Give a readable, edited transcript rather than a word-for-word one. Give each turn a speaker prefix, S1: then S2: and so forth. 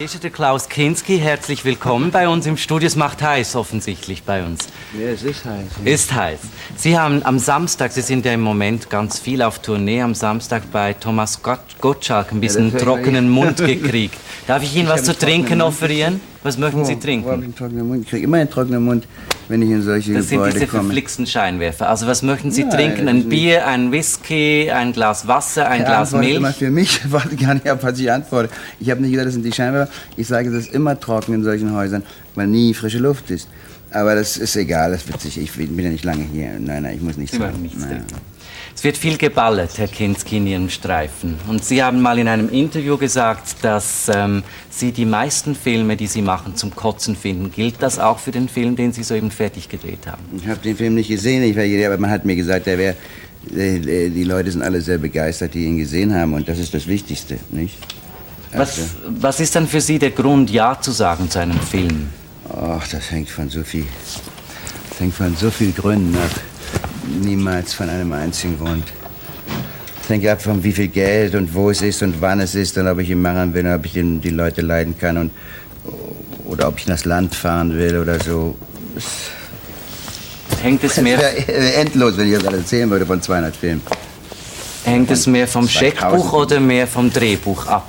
S1: Regisseur Klaus Kinski, herzlich willkommen bei uns im Studio. Es macht heiß offensichtlich bei uns.
S2: Ja, es ist heiß.
S1: Ja. Ist heiß. Sie haben am Samstag, Sie sind ja im Moment ganz viel auf Tournee, am Samstag bei Thomas Gottschalk ein bisschen trockenen Mund gekriegt. Darf ich Ihnen was zu trinken offerieren? Was möchten Sie trinken?
S2: Wo habe ich einen trockenen Mund? Ich kriege immer einen trockenen Mund, wenn ich in solche Gebäude komme.
S1: Das sind diese verflixten Scheinwerfer. Also was möchten Sie trinken? Ein Bier, ein Whisky, ein Glas Wasser, ein Glas Milch?
S2: Immer für mich. Ich warte gar nicht auf, was ich antworte. Ich habe nicht gesagt, das sind die Scheinwerfer. Ich sage, es ist immer trocken in solchen Häusern, weil nie frische Luft ist. Aber das ist egal, das wird sich. Ich bin ja nicht lange hier. Nein, ich muss nichts
S1: Sie machen nichts trinken. Es wird viel geballert, Herr Kinski, in Ihrem Streifen. Und Sie haben mal in einem Interview gesagt, dass Sie die meisten Filme, die Sie machen, zum Kotzen finden. Gilt das auch für den Film, den Sie soeben fertig gedreht haben?
S2: Ich habe den Film nicht gesehen, aber man hat mir gesagt, die Leute sind alle sehr begeistert, die ihn gesehen haben. Und das ist das Wichtigste, nicht?
S1: Was ist dann für Sie der Grund, Ja zu sagen zu einem Film?
S2: Ach, das hängt von so viel Gründen ab. Niemals von einem einzigen Grund. Es hängt ab von wie viel Geld und wo es ist und wann es ist und ob ich ihn machen will und ob ich die Leute leiden kann oder ob ich in das Land fahren will oder so.
S1: Hängt es mehr...
S2: Es wäre endlos, wenn ich das alles erzählen würde von 200 Filmen.
S1: Hängt es mehr vom Scheckbuch oder mehr vom Drehbuch ab?